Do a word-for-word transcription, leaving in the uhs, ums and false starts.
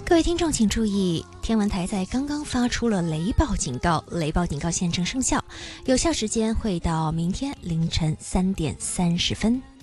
各位听众请注意，天文台在刚刚发出了雷暴警告，雷暴警告现正生效，有效时间会到明天凌晨三点三十分。